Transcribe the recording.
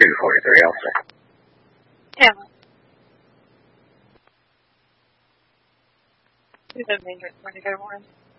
243 also. Hamlet. We've been dangerous. Want to go more?